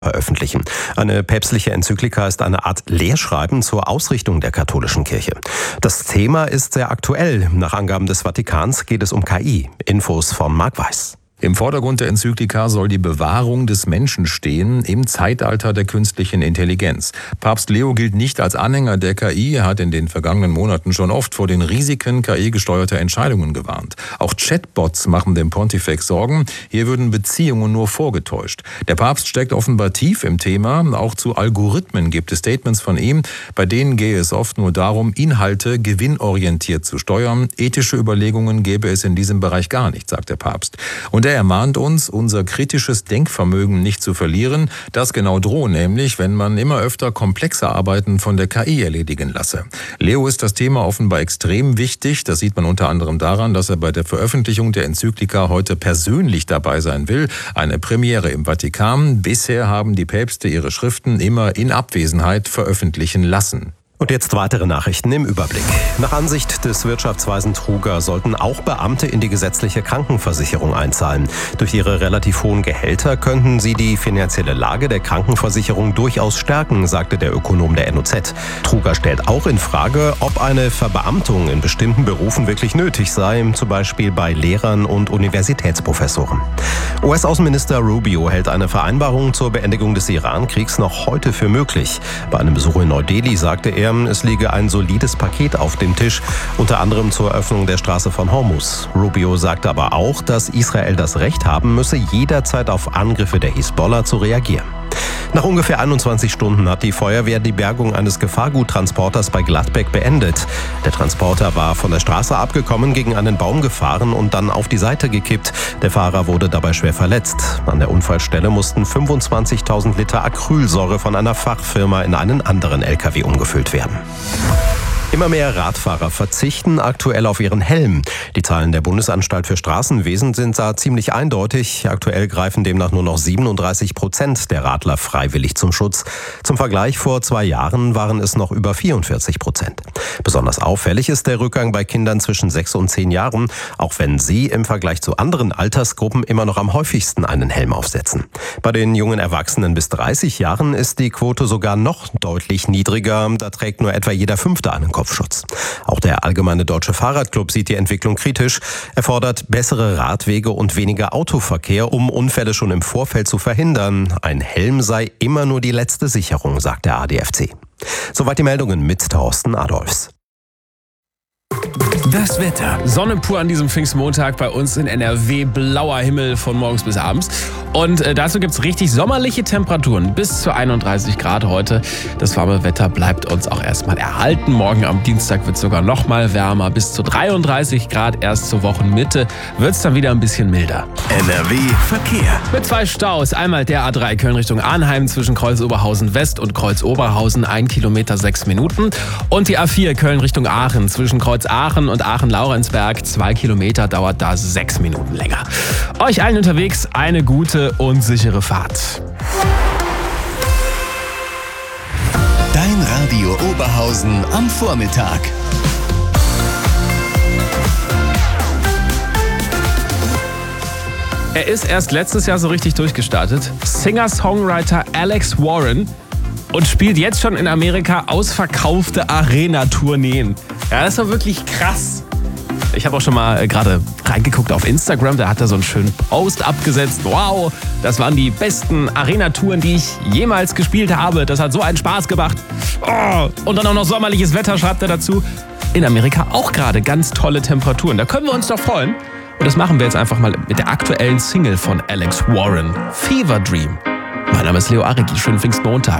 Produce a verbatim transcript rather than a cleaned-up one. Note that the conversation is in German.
veröffentlichen. Eine päpstliche Enzyklika ist eine Art Lehrschreiben zur Ausrichtung der katholischen Kirche. Das Thema ist sehr aktuell. Nach Angaben des Vatikans geht es um K I. Infos von Marc Weiß. Im Vordergrund der Enzyklika soll die Bewahrung des Menschen stehen im Zeitalter der künstlichen Intelligenz. Papst Leo gilt nicht als Anhänger der K I, er hat in den vergangenen Monaten schon oft vor den Risiken K I-gesteuerter Entscheidungen gewarnt. Auch Chatbots machen dem Pontifex Sorgen, hier würden Beziehungen nur vorgetäuscht. Der Papst steckt offenbar tief im Thema, auch zu Algorithmen gibt es Statements von ihm, bei denen gehe es oft nur darum, Inhalte gewinnorientiert zu steuern. Ethische Überlegungen gäbe es in diesem Bereich gar nicht, sagt der Papst. Und er ermahnt uns, unser kritisches Denkvermögen nicht zu verlieren. Das genau droht nämlich, wenn man immer öfter komplexe Arbeiten von der K I erledigen lasse. Leo ist das Thema offenbar extrem wichtig. Das sieht man unter anderem daran, dass er bei der Veröffentlichung der Enzyklika heute persönlich dabei sein will. Eine Premiere im Vatikan. Bisher haben die Päpste ihre Schriften immer in Abwesenheit veröffentlichen lassen. Und jetzt weitere Nachrichten im Überblick. Nach Ansicht des Wirtschaftsweisen Truger sollten auch Beamte in die gesetzliche Krankenversicherung einzahlen. Durch ihre relativ hohen Gehälter könnten sie die finanzielle Lage der Krankenversicherung durchaus stärken, sagte der Ökonom der N O Z. Truger stellt auch in Frage, ob eine Verbeamtung in bestimmten Berufen wirklich nötig sei, zum Beispiel bei Lehrern und Universitätsprofessoren. U S-Außenminister Rubio hält eine Vereinbarung zur Beendigung des Iran-Kriegs noch heute für möglich. Bei einem Besuch in Neu-Delhi sagte er, es liege ein solides Paket auf dem Tisch, unter anderem zur Öffnung der Straße von Hormuz. Rubio sagte aber auch, dass Israel das Recht haben müsse, jederzeit auf Angriffe der Hisbollah zu reagieren. Nach ungefähr einundzwanzig Stunden hat die Feuerwehr die Bergung eines Gefahrguttransporters bei Gladbeck beendet. Der Transporter war von der Straße abgekommen, gegen einen Baum gefahren und dann auf die Seite gekippt. Der Fahrer wurde dabei schwer verletzt. An der Unfallstelle mussten fünfundzwanzigtausend Liter Acrylsäure von einer Fachfirma in einen anderen L K W umgefüllt werden. Immer mehr Radfahrer verzichten aktuell auf ihren Helm. Die Zahlen der Bundesanstalt für Straßenwesen sind da ziemlich eindeutig. Aktuell greifen demnach nur noch siebenunddreißig Prozent der Radler freiwillig zum Schutz. Zum Vergleich, vor zwei Jahren waren es noch über vierundvierzig Prozent. Besonders auffällig ist der Rückgang bei Kindern zwischen sechs und zehn Jahren, auch wenn sie im Vergleich zu anderen Altersgruppen immer noch am häufigsten einen Helm aufsetzen. Bei den jungen Erwachsenen bis dreißig Jahren ist die Quote sogar noch deutlich niedriger. Da trägt nur etwa jeder Fünfte einen Kopfschutz. Auch der Allgemeine Deutsche Fahrradclub sieht die Entwicklung kritisch. Er fordert bessere Radwege und weniger Autoverkehr, um Unfälle schon im Vorfeld zu verhindern. Ein Helm sei immer nur die letzte Sicherung, sagt der A D F C. Soweit die Meldungen mit Thorsten Adolfs. Das Wetter. Sonne pur an diesem Pfingstmontag bei uns in N R W. Blauer Himmel von morgens bis abends. Und äh, dazu gibt es richtig sommerliche Temperaturen. Bis zu einunddreißig Grad heute. Das warme Wetter bleibt uns auch erstmal erhalten. Morgen am Dienstag wird es sogar noch mal wärmer. Bis zu dreiunddreißig Grad erst zur Wochenmitte. Wird es dann wieder ein bisschen milder. N R W Verkehr. Mit zwei Staus. Einmal der A drei Köln Richtung Arnheim zwischen Kreuz-Oberhausen West und Kreuz-Oberhausen. ein Kilometer sechs Minuten. Und die A vier Köln Richtung Aachen zwischen Kreuz-Aachen und Aachen-Laurenzberg. Zwei Kilometer dauert da sechs Minuten länger. Euch allen unterwegs eine gute und sichere Fahrt. Dein Radio Oberhausen am Vormittag. Er ist erst letztes Jahr so richtig durchgestartet. Singer-Songwriter Alex Warren und spielt jetzt schon in Amerika ausverkaufte Arena-Tourneen. Ja, das war wirklich krass. Ich habe auch schon mal äh, gerade reingeguckt auf Instagram, da hat er so einen schönen Post abgesetzt. Wow, das waren die besten Arena-Touren, die ich jemals gespielt habe. Das hat so einen Spaß gemacht. Oh, und dann auch noch sommerliches Wetter, schreibt er dazu. In Amerika auch gerade ganz tolle Temperaturen. Da können wir uns doch freuen. Und das machen wir jetzt einfach mal mit der aktuellen Single von Alex Warren, Fever Dream. Mein Name ist Leo Aricki, schönen Pfingstmontag.